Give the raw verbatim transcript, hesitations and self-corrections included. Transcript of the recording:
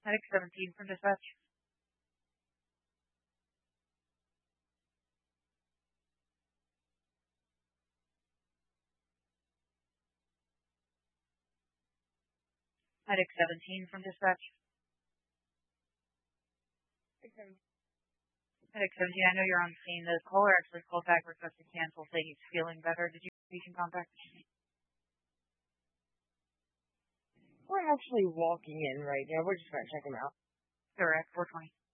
Medic seventeen from dispatch. Medic seventeen from dispatch. Medic seventeen, I know you're on the scene. The caller actually called back requesting cancel, saying he's feeling better. Did you reach in contact? We're actually walking in right now. We're just going to check him out. Correct, four twenty.